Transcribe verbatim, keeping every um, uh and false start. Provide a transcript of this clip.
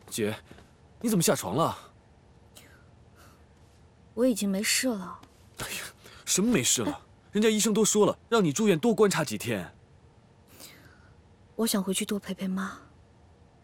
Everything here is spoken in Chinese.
姐，你怎么下床了？ 我已经没事了。 哎呀，什么没事了？人家医生都说了，让你住院多观察几天。 我想回去多陪陪妈。